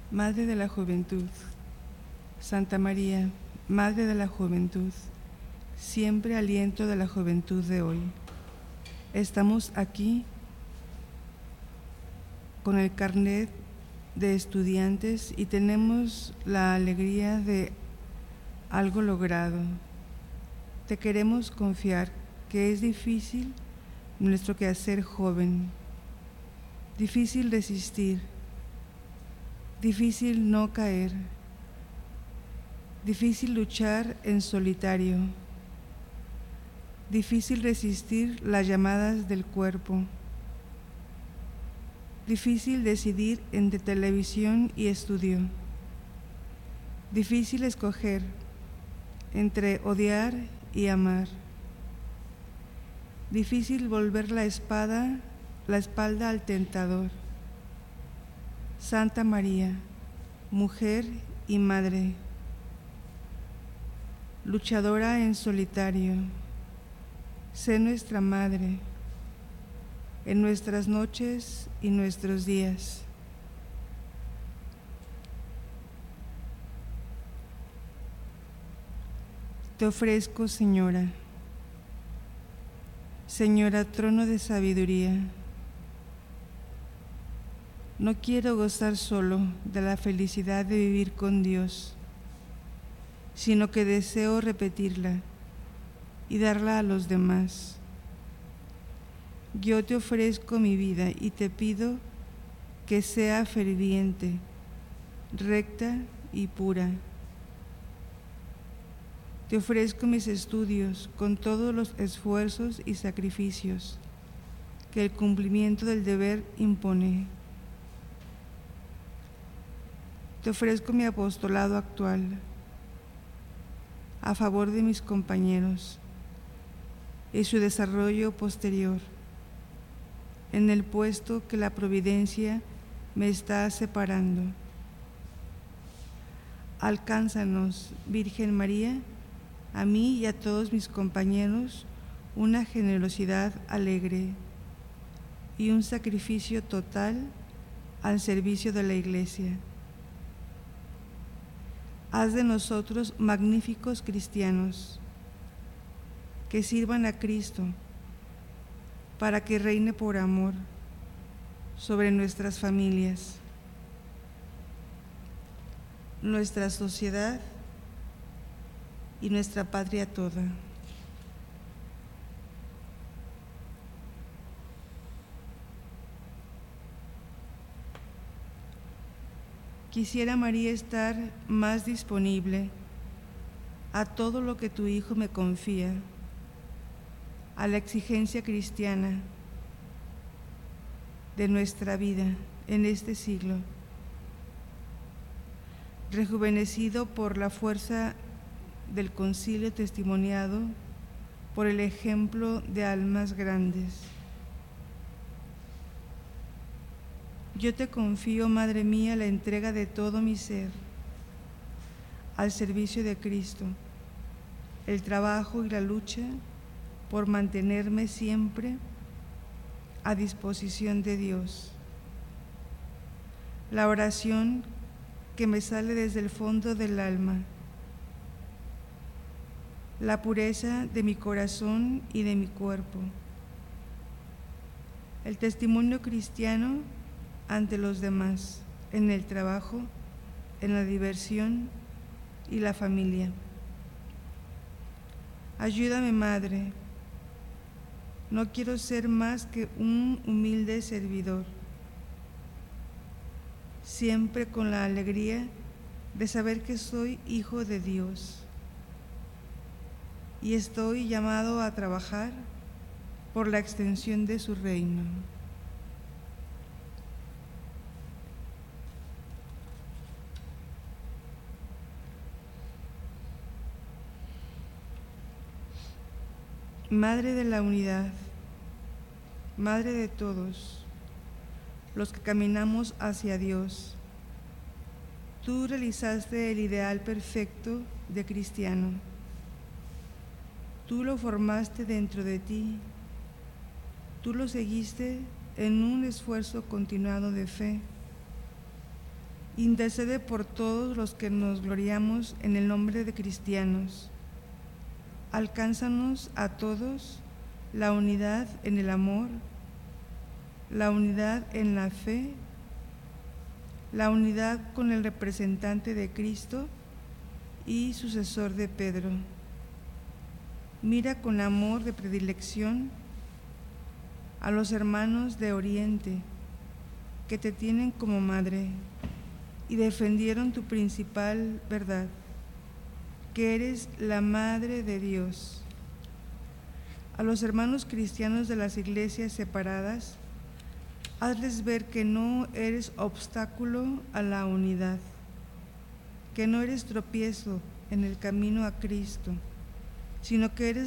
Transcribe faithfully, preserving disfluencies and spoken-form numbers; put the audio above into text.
Madre de la Juventud, Santa María, Madre de la Juventud, siempre aliento de la juventud de hoy. Estamos aquí con el carnet de estudiantes y tenemos la alegría de algo logrado. Te queremos confiar que es difícil nuestro quehacer joven, difícil resistir, difícil no caer, difícil luchar en solitario, difícil resistir las llamadas del cuerpo, difícil decidir entre televisión y estudio, difícil escoger entre odiar y amar, difícil volver la espada, la espalda al tentador. Santa María, mujer y madre, luchadora en solitario, sé nuestra madre en nuestras noches y nuestros días. Te ofrezco, Señora, Señora, trono de sabiduría. No quiero gozar solo de la felicidad de vivir con Dios, sino que deseo repetirla y darla a los demás. Yo te ofrezco mi vida y te pido que sea ferviente, recta y pura. Te ofrezco mis estudios con todos los esfuerzos y sacrificios que el cumplimiento del deber impone. Te ofrezco mi apostolado actual a favor de mis compañeros y su desarrollo posterior en el puesto que la providencia me está separando. Alcánzanos, Virgen María, a mí y a todos mis compañeros, una generosidad alegre y un sacrificio total al servicio de la Iglesia. Haz de nosotros magníficos cristianos que sirvan a Cristo para que reine por amor sobre nuestras familias, nuestra sociedad y nuestra patria toda. Quisiera, María, estar más disponible a todo lo que tu Hijo me confía, a la exigencia cristiana de nuestra vida en este siglo, rejuvenecido por la fuerza del concilio testimoniado por el ejemplo de almas grandes. Yo te confío, Madre mía, la entrega de todo mi ser al servicio de Cristo, el trabajo y la lucha por mantenerme siempre a disposición de Dios, la oración que me sale desde el fondo del alma, la pureza de mi corazón y de mi cuerpo, el testimonio cristiano ante los demás, en el trabajo, en la diversión y la familia. Ayúdame, Madre, no quiero ser más que un humilde servidor, siempre con la alegría de saber que soy hijo de Dios y estoy llamado a trabajar por la extensión de su reino. Madre de la unidad, Madre de todos los que caminamos hacia Dios, tú realizaste el ideal perfecto de cristiano. Tú lo formaste dentro de ti, tú lo seguiste en un esfuerzo continuado de fe, intercede por todos los que nos gloriamos en el nombre de cristianos. Alcánzanos a todos la unidad en el amor, la unidad en la fe, la unidad con el representante de Cristo y sucesor de Pedro. Mira con amor de predilección a los hermanos de Oriente que te tienen como madre y defendieron tu principal verdad, que eres la Madre de Dios. A los hermanos cristianos de las iglesias separadas, hazles ver que no eres obstáculo a la unidad, que no eres tropiezo en el camino a Cristo, sino que eres